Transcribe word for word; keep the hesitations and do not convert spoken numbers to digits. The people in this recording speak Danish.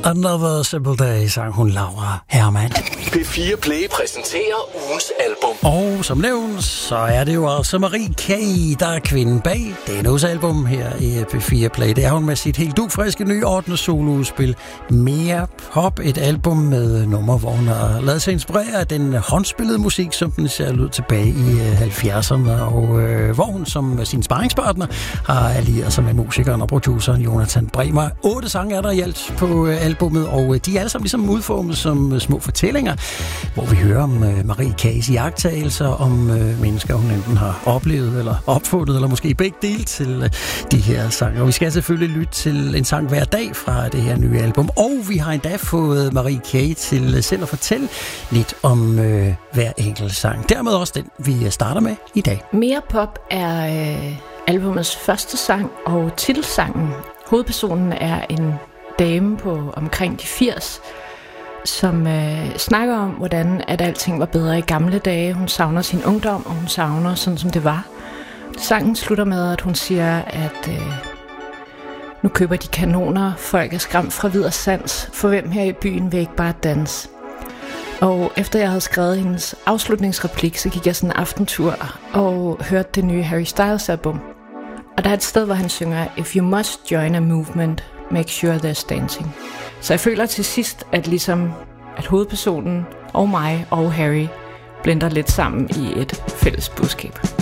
Another Simple Day, sang hun Laura Hermann. P fire Play præsenterer ugens album. Og som nævnt, så er det jo altså Marie K., der er kvinden bag Danos album her i P fire Play. Det er hun med sit helt dugfriske nye ottende soloudspil Mere Pop, et album med numre, hvor hun har lavet sig inspirere af den håndspillede musik, som den ser ud tilbage i halvfjerdserne, og øh, hvor hun som sin sparringspartner har allieret sig med musikeren og produceren Jonathan Bremer. Otte sange er der i alt på øh, albummet, og de er alle sammen ligesom udformet som små fortællinger, hvor vi hører om øh, Marie K's iagttagelser, om øh, mennesker, hun enten har oplevet eller opfundet, eller måske begge dele til øh, de her sange. Og vi skal selvfølgelig lytte til en sang hver dag fra det her nye album, og vi har endda fået Marie K. til selv at fortælle lidt om øh, hver enkelt sang. Dermed også den, vi starter med i dag. Mere Pop er øh, albumets første sang og titelsangen. Hovedpersonen er en dame på omkring de firs, som øh, snakker om, hvordan at alting var bedre i gamle dage. Hun savner sin ungdom, og hun savner sådan, som det var. Sangen slutter med, at hun siger, at øh, nu køber de kanoner, folk er skræmt fra vid og sans, for hvem her i byen vil ikke bare danse. Og efter jeg havde skrevet hendes afslutningsreplik, så gik jeg sådan en aftentur og hørte det nye Harry Styles album. Og der er et sted, hvor han synger, If you must join a movement, make sure there's dancing. Så jeg føler til sidst, at ligesom at hovedpersonen og mig og Harry blender lidt sammen i et fælles budskab.